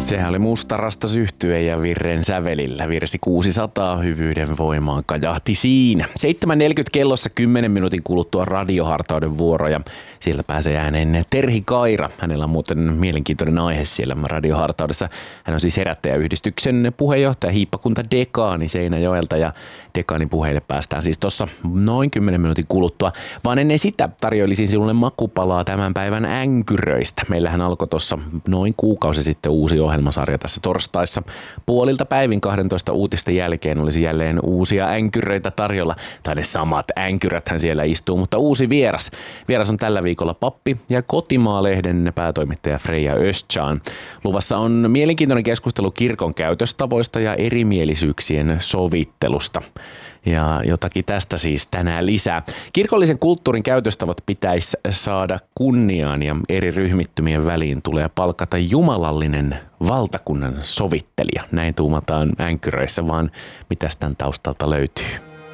Sehän oli Mustarastas yhtye ja Virren sävelillä. Virsi 600 hyvyyden voimaan kajahti siinä. 7.40 kellossa 10 minuutin kuluttua radiohartauden vuoro ja siellä pääsee ääneen Terhi Kaira. Hänellä on muuten mielenkiintoinen aihe siellä radiohartaudessa. Hän on siis herättäjäyhdistyksen puheenjohtaja, hiippakunta dekaani Seinäjoelta ja dekaanin puheille päästään siis tuossa noin 10 minuutin kuluttua. Vaan ennen sitä tarjoilisin sinulle makupalaa tämän päivän änkyröistä. Meillähän alkoi tuossa noin kuukausi sitten uusi ohjelmasarja tässä torstaissa. Puolilta päivin 12 uutisten jälkeen olisi jälleen uusia änkyröitä tarjolla. Tai ne samat änkyräthän siellä istuu, mutta uusi vieras. Vieras on tällä viikolla pappi ja Kotimaa-lehden päätoimittaja Freja Özcan. Luvassa on mielenkiintoinen keskustelu kirkon käytöstavoista ja erimielisyyksien sovittelusta. Ja jotakin tästä siis tänään lisää. Kirkollisen kulttuurin käytöstavat pitäisi saada kunniaan ja eri ryhmittymien väliin tulee palkata jumalallinen valtakunnan sovittelija. Näin tuumataan änkyröissä, vaan mitäs tämän taustalta löytyy?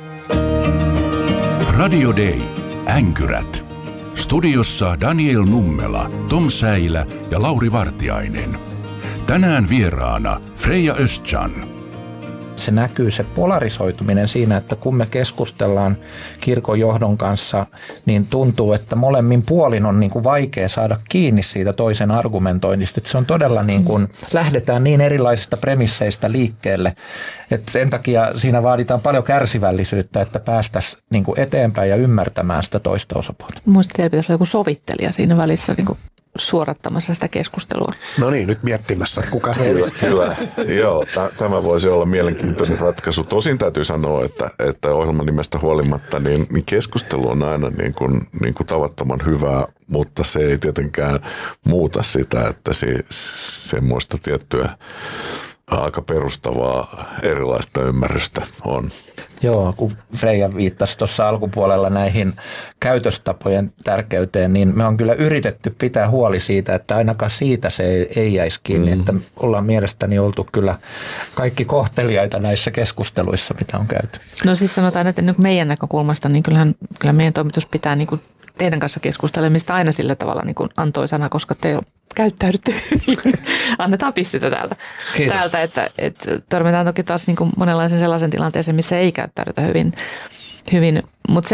Radio Day. Änkyrät. Studiossa Daniel Nummela, Tom Säilä ja Lauri Vartiainen. Tänään vieraana Freja Özcan. Se näkyy se polarisoituminen siinä, että kun me keskustellaan kirkon johdon kanssa, niin tuntuu, että molemmin puolin on niin kuin vaikea saada kiinni siitä toisen argumentoinnista. Että se on todella niin kuin, lähdetään niin erilaisista premisseistä liikkeelle, että sen takia siinä vaaditaan paljon kärsivällisyyttä, että päästäisiin niin kuin eteenpäin ja ymmärtämään sitä toista osapuolta. Muista teillä pitäisi olla joku sovittelija siinä välissä niin kuin suorattamassa sitä keskustelua. No niin, nyt miettimässä, kuka se olisi. Kyllä, joo, tämä voisi olla mielenkiintoinen ratkaisu. Tosin täytyy sanoa, että ohjelman nimestä huolimatta niin keskustelu on aina niin kuin tavattoman hyvää, mutta se ei tietenkään muuta sitä, että semmoista tiettyä aika perustavaa erilaista ymmärrystä on. Joo, kun Freja viittasi tuossa alkupuolella näihin käytöstapojen tärkeyteen, niin me on kyllä yritetty pitää huoli siitä, että ainakaan siitä se ei jäisi kiinni. Että ollaan mielestäni oltu kyllä kaikki kohteliaita näissä keskusteluissa, mitä on käyty. No siis sanotaan, että nyt meidän näkökulmasta, niin kyllä meidän toimitus pitää niin kuin teidän kanssa keskustelemista aina sillä tavalla niin kuin antoisana, koska te käyttäydytte hyvin. Annetaan pistetä täältä, että törmätään toki taas niin kuin monenlaisen sellaisen tilanteeseen, missä ei käyttäydytä hyvin. Mutta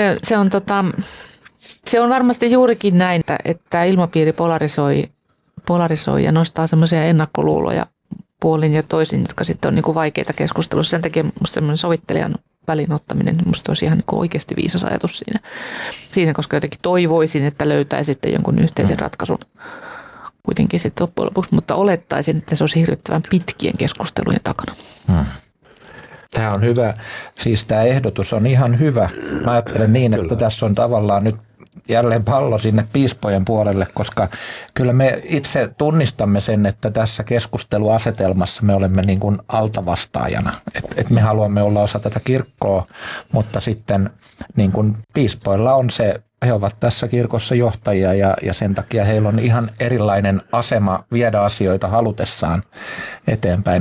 se on varmasti juurikin näin, että ilmapiiri polarisoi ja nostaa semmoisia ennakkoluuloja puolin ja toisin, jotka sitten on niin kuin vaikeita keskustelussa. Sen takia musta semmoinen sovittelijan välin ottaminen, musta olisi ihan niin oikeasti viisas ajatus siinä, koska jotenkin toivoisin, että löytäisitte jonkun yhteisen ratkaisun kuitenkin sitten loppujen lopuksi, mutta olettaisin, että se olisi hirvittävän pitkien keskustelujen takana. Tämä on hyvä. Siis tämä ehdotus on ihan hyvä. Mä ajattelen niin, että tässä on tavallaan nyt jälleen pallo sinne piispojen puolelle, koska kyllä me itse tunnistamme sen, että tässä keskusteluasetelmassa me olemme niin kuin altavastaajana. Et me haluamme olla osa tätä kirkkoa, mutta sitten niin kuin piispoilla on se, he ovat tässä kirkossa johtajia ja sen takia heillä on ihan erilainen asema viedä asioita halutessaan eteenpäin.